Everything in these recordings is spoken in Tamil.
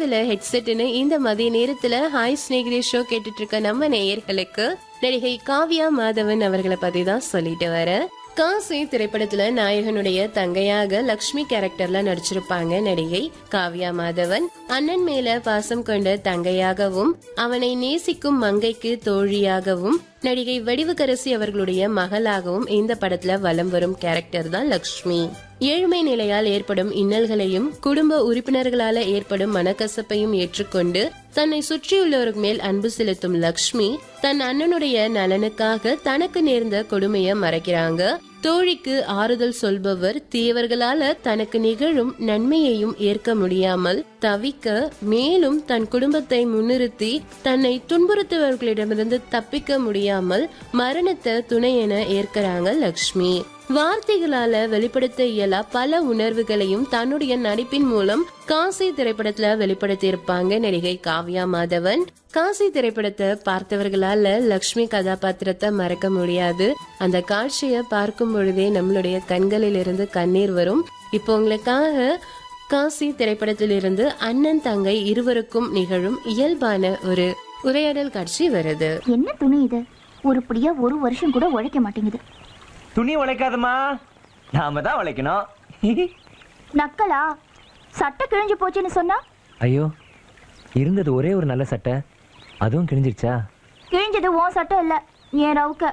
காதுல ஹெட்செட்னு இந்த மதிய நேரத்துல ஹாய் ஸ்நேகிதே ஷோ கேட்டுட்டு இருக்க நம்ம நேயர்களுக்கு நடிகை காவ்யா மாதவன் அவர்களை பத்தி தான் சொல்லிட்டு வர. காசி திரைப்படத்துல நாயகனுடைய தங்கையாக லக்ஷ்மி கேரக்டர்ல நடிச்சிருப்பாங்க நடிகை காவ்யா மாதவன். அண்ணன் மேல பாசம் கொண்ட தங்கையாகவும் அவனை நேசிக்கும் மங்கைக்கு தோழியாகவும் நடிகை வடிவுக்கரசி அவர்களுடைய மகளாகவும் இந்த படத்துல வலம் வரும் கேரக்டர் தான் லக்ஷ்மி. ஏழ்மை நிலையால் ஏற்படும் இன்னல்களையும் குடும்ப உறுப்பினர்களால ஏற்படும் மனக்கசப்பையும் ஏற்றுக்கொண்டு தன்னை சுற்றியுள்ளோருக்கு மேல் அன்பு செலுத்தும் லக்ஷ்மி தன் அண்ணனுடைய நலனுக்காக தனக்கு நேர்ந்த கொடுமைய மறைக்கிறாங்க. தோழிக்கு ஆறுதல் சொல்பவர் தீயவர்களால தனக்கு நிகழும் நன்மையையும் ஏற்க முடியாமல் தவிக்க, மேலும் தன் குடும்பத்தை முன்னிறுத்தி தன்னை துன்புறுத்துவர்களிடமிருந்து தப்பிக்க முடியாமல் மரணத்தை துணை என ஏற்கிறாங்க லக்ஷ்மி. வார்த்தைகளால வெளிப்படுத்த இயலா பல உணர்வுகளையும் தன்னுடைய நடிப்பின் மூலம் காசி திரைப்படத்துல வெளிப்படுத்தி இருப்பாங்க நடிகை காவ்யா மாதவன். காசி திரைப்படத்தை பார்த்தவர்களால லக்ஷ்மி கதாபாத்திரத்தை மறக்க முடியாது. அந்த காட்சியை பார்க்கும் பொழுதே நம்மளுடைய கண்களில் இருந்து கண்ணீர் வரும். இப்போ உங்களுக்காக காசி திரைப்படத்திலிருந்து அண்ணன் தங்கை இருவருக்கும் நிகழும் இயல்பான ஒரு உரையாடல் காட்சி வருது. என்ன துணி இது? உருப்படியா ஒரு வருஷம் கூட உழைக்க மாட்டேங்குது. துணி உழைக்காதமா, நாம தான் உழைக்கணும். நக்கலா? சட்டை கிழிஞ்சு போச்சுன்னு சொன்னா? ஐயோ, இருந்தது ஒரே ஒரு நல்ல சட்டை, அதுவும் கிழிஞ்சிருச்சா? கிழிஞ்சது உன் சட்டை இல்ல, ஏன் ரவுக்க.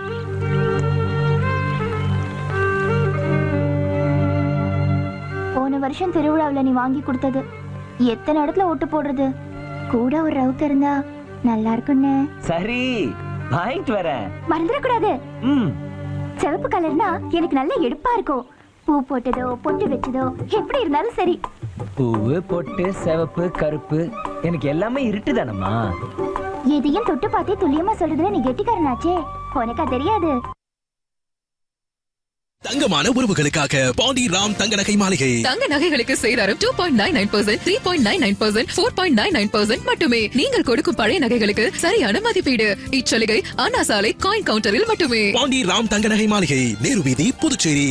போன வருஷம் திருவிழாவில் நீ வாங்கி கொடுத்தது எத்தனை இடத்துல ஒட்டு போடுறது? கூட ஒரு ரவுக்க இருந்தா நல்லா இருக்குன்னு. சரி, வாங்கிட்டு வரேன். மறந்துடக்கூடாது. சிவப்பு கலர்னா எனக்கு நல்ல எடுப்பா இருக்கும். பூ போட்டதோ பொட்டு வச்சதோ எப்படி இருந்தாலும் சரி. பூவு பொட்டு சிவப்பு கருப்பு எனக்கு எல்லாமே இருட்டுதானம்மா. எதையும் தொட்டு பார்த்தே துல்லியமா சொல்றதுல நீ கெட்டிக்காரனாச்சே, உனக்கா தெரியாது? தங்கமான உறவுகளுக்காக பாண்டி ராம் தங்க நகை மாளிகை. தங்க நகைகளுக்கு சேதாரம் 2.99%, 3.99%, 4.99% மட்டுமே. நீங்கள் கொடுக்கும் பழைய நகைகளுக்கு சரியான மதிப்பீடு. இச்சலுகை அண்ணா சாலை காயின் கவுண்டரில் மட்டுமே. பாண்டி ராம் தங்க நகை மாளிகை, நேரு வீதி, புதுச்சேரி.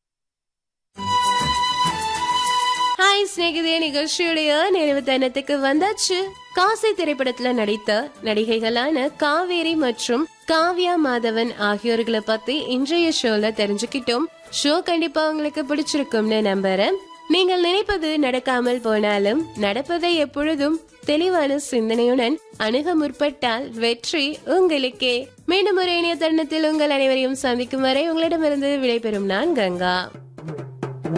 ஹாய் ஸ்நேகிதே நிகழ்ச்சியுடைய நிறைவு தருணத்துக்கு வந்தாச்சு. காசி திரைப்படத்துல நடித்த நடிகைகளான காவேரி மற்றும் காவ்யா மாதவன் ஆகியோர்களை பத்தி இன்றைய ஷோல தெரிஞ்சுக்கிட்டோம். ஷோ கண்டிப்பா உங்களுக்கு பிடிச்சிருக்கும்னு நம்புறேன். நீங்கள் நினைப்பது நடக்காமல் போனாலும் நடப்பதை எப்பொழுதும் தெளிவான சிந்தனையுடன் அணுக முற்பட்டால் வெற்றி உங்களுக்கே. மீண்டும் ஒரு இணைய தருணத்தில் உங்கள் அனைவரையும் சந்திக்கும் வரை உங்களிடமிருந்து விடைபெறும் நான் கங்கா.